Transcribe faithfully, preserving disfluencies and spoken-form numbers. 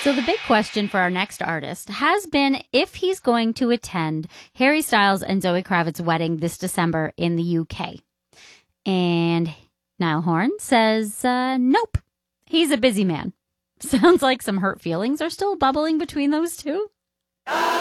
So the big question for our next artist has been if he's going to attend Harry Styles and Zoe Kravitz's wedding this December in the U K. And Niall Horan says, uh, nope, he's a busy man. Sounds like some hurt feelings are still bubbling between those two.